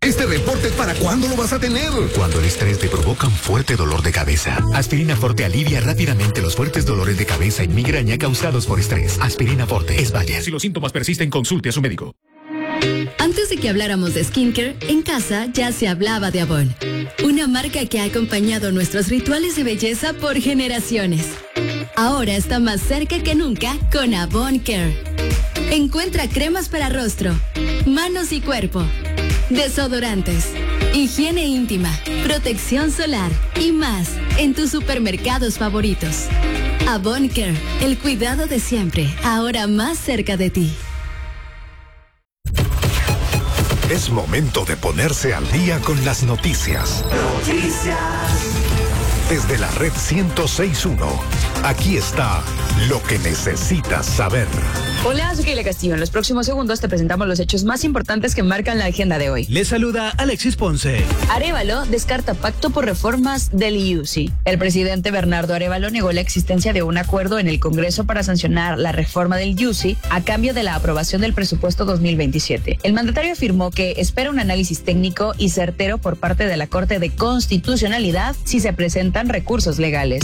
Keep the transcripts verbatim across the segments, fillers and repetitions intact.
¿Este reporte para cuándo lo vas a tener? Cuando el estrés te provoca un fuerte dolor de cabeza. Aspirina Forte alivia rápidamente los fuertes dolores de cabeza y migraña causados por estrés. Aspirina Forte es Bayer. Si los síntomas persisten, consulte a su médico. Antes de que habláramos de skincare, en casa ya se hablaba de Avon. Una marca que ha acompañado nuestros rituales de belleza por generaciones. Ahora está más cerca que nunca con Avon Care. Encuentra cremas para rostro, manos y cuerpo, desodorantes, higiene íntima, protección solar y más en tus supermercados favoritos. Avon Care, el cuidado de siempre, ahora más cerca de ti. Es momento de ponerse al día con las noticias. Noticias. Desde la red ciento seis punto uno, aquí está lo que necesitas saber. Hola, soy Keila Castillo. En los próximos segundos te presentamos los hechos más importantes que marcan la agenda de hoy. Les saluda Alexis Ponce. Arévalo descarta pacto por reformas del I U C I. El presidente Bernardo Arévalo negó la existencia de un acuerdo en el Congreso para sancionar la reforma del I U C I a cambio de la aprobación del presupuesto dos mil veintisiete. El mandatario afirmó que espera un análisis técnico y certero por parte de la Corte de Constitucionalidad si se presentan recursos legales.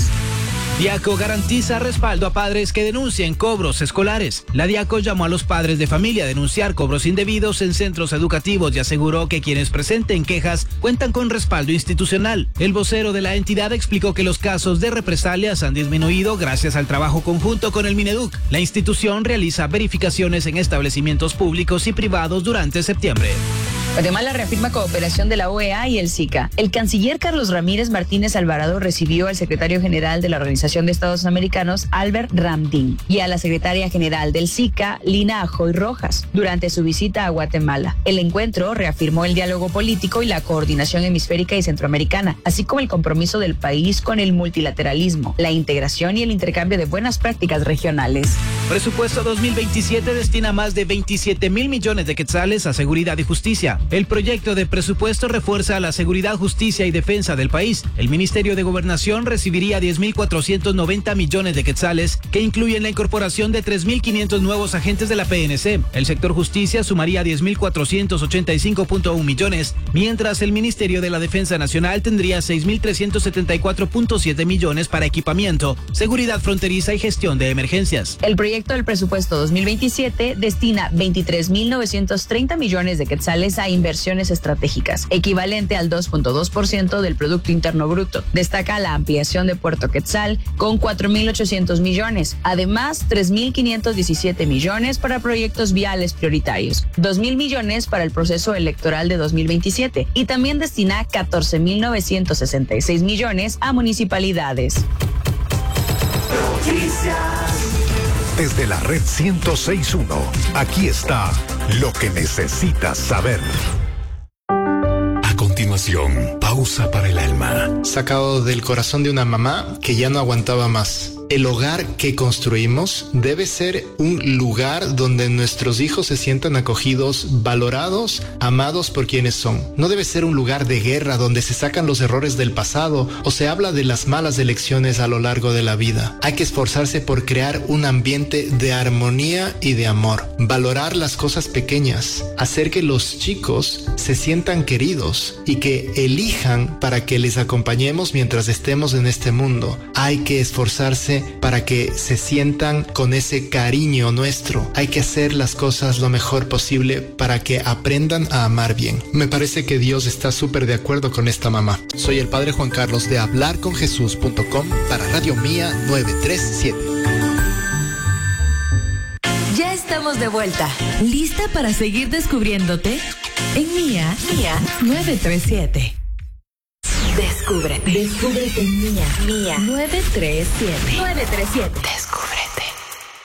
Diaco garantiza respaldo a padres que denuncien cobros escolares. La Diaco llamó a los padres de familia a denunciar cobros indebidos en centros educativos y aseguró que quienes presenten quejas cuentan con respaldo institucional. El vocero de la entidad explicó que los casos de represalias han disminuido gracias al trabajo conjunto con el Mineduc. La institución realiza verificaciones en establecimientos públicos y privados durante septiembre. Guatemala reafirma cooperación de la O E A y el SICA. El canciller Carlos Ramírez Martínez Alvarado recibió al secretario general de la Organización de Estados Americanos, Albert Ramdin, y a la secretaria general del SICA, Lina Ajoy Rojas, durante su visita a Guatemala. El encuentro reafirmó el diálogo político y la coordinación hemisférica y centroamericana, así como el compromiso del país con el multilateralismo, la integración y el intercambio de buenas prácticas regionales. Presupuesto dos mil veintisiete destina más de veintisiete mil millones de quetzales a seguridad y justicia. El proyecto de presupuesto refuerza la seguridad, justicia y defensa del país. El Ministerio de Gobernación recibiría diez mil cuatrocientos noventa millones de quetzales, que incluyen la incorporación de tres mil quinientos nuevos agentes de la P N C. El sector justicia sumaría diez mil cuatrocientos ochenta y cinco punto uno millones, mientras el Ministerio de la Defensa Nacional tendría seis mil trescientos setenta y cuatro punto siete millones para equipamiento, seguridad fronteriza y gestión de emergencias. El proyecto del presupuesto dos mil veintisiete destina veintitrés mil novecientos treinta millones de quetzales a inversiones estratégicas, equivalente al dos punto dos por ciento del Producto Interno Bruto. Destaca la ampliación de Puerto Quetzal con cuatro mil ochocientos millones. Además, tres mil quinientos diecisiete millones para proyectos viales prioritarios, dos mil millones para el proceso electoral de dos mil veintisiete y también destina catorce mil novecientos sesenta y seis millones a municipalidades. Desde la red ciento seis punto uno, aquí está lo que necesitas saber. A continuación, pausa para el alma. Sacado del corazón de una mamá que ya no aguantaba más. El hogar que construimos debe ser un lugar donde nuestros hijos se sientan acogidos, valorados, amados por quienes son. No debe ser un lugar de guerra donde se sacan los errores del pasado o se habla de las malas elecciones a lo largo de la vida. Hay que esforzarse por crear un ambiente de armonía y de amor. Valorar las cosas pequeñas. Hacer que los chicos se sientan queridos y que elijan para que les acompañemos mientras estemos en este mundo. Hay que esforzarse para que se sientan con ese cariño nuestro. Hay que hacer las cosas lo mejor posible para que aprendan a amar bien. Me parece que Dios está súper de acuerdo con esta mamá. Soy el padre Juan Carlos de hablar con jesús punto com para Radio Mía nueve tres siete. Ya estamos de vuelta. ¿Lista para seguir descubriéndote? En Mía, Mía nueve tres siete. Descúbrete. Descúbrete en Mía. Mía nueve tres siete. nueve tres siete.